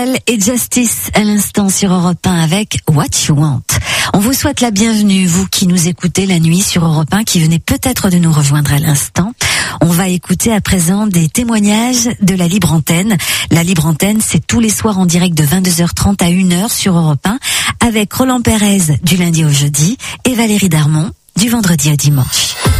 Angèle et Justice à l'instant sur Europe 1 avec What You Want. On vous souhaite la bienvenue, vous qui nous écoutez la nuit sur Europe 1, qui venez peut-être de nous rejoindre à l'instant. On va écouter à présent des témoignages de la Libre Antenne. La Libre Antenne, c'est tous les soirs en direct de 22h30 à 1h sur Europe 1 avec Roland Pérez du lundi au jeudi et Valérie Darmon du vendredi au dimanche.